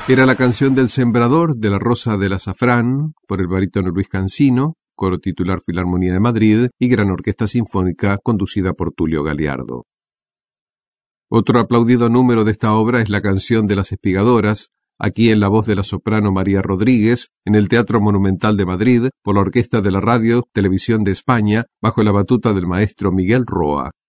Era la canción del Sembrador de la Rosa del Azafrán, por el barítono Luis Cancino, coro titular Filarmonía de Madrid y gran orquesta sinfónica conducida por Tulio Galiardo. Otro aplaudido número de esta obra es la canción de las Espigadoras, aquí en la voz de la soprano María Rodríguez, en el Teatro Monumental de Madrid, por la Orquesta de la Radio Televisión de España, bajo la batuta del maestro Miguel Roa.